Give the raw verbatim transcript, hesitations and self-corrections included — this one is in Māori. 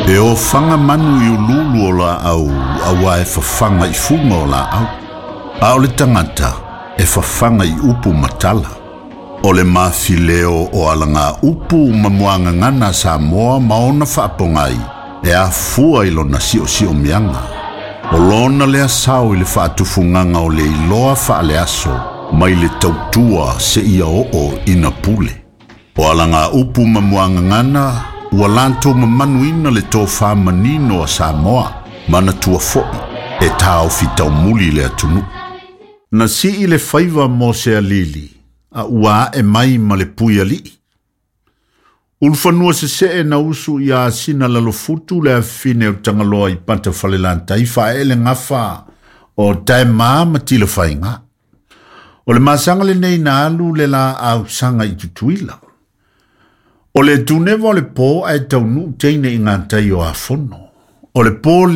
E o fanga manu i ululu o la au, awa e fafanga i funga o la au. A o le tangata e fafanga i upu matala. O le mafileo o alanga upu mamuanga ngana sa moa maona whaapongai. E a fua ilo na si o si o mianga. O lona lea sao i le whaatufunganga o le iloa wha le aso. Mai le tautua se ia o o ina pule. O alanga upu mamuanga ngana, ua lanto mamanuina le tō whamanino a Samoa, mana tua foi, e tāo fitau muli le atunu. Na si i le whaiva mo se alili, a ua e mai ma le pui ali. Ulfanua se se e na usu i a sina lalofutu le a fine o tangaloa i panta whalelanta i wha ele ngafa o tae maa matila whainga. O le masanga le nei na alu le la au sanga i tutuila. O le tuneva o le pō ai tau nu teine i ngā tai o a fono. O le pō